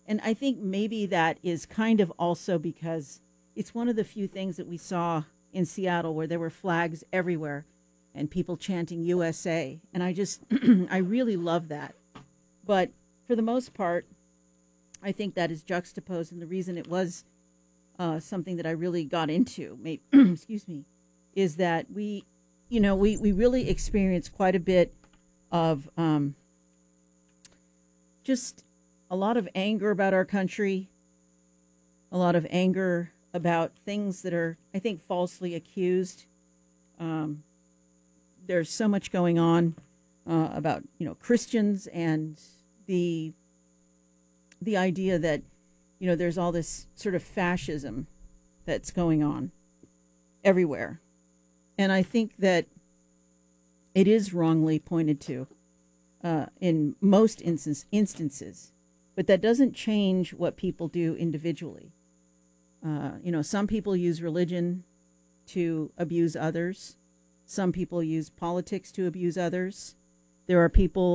And I think maybe that is kind of also because it's one of the few things that we saw in Seattle where there were flags everywhere and people chanting USA. And I just, I really love that. But for the most part, I think that is juxtaposed. And the reason it was something that I really got into, maybe, excuse me, is that we really experienced quite a bit of just a lot of anger about our country, a lot of anger about things that are, I think, falsely accused. There's so much going on about Christians and the idea that there's all this sort of fascism that's going on everywhere, and I think that it is wrongly pointed to in most instances, but that doesn't change what people do individually. Some people use religion to abuse others. Some people use politics to abuse others. There are people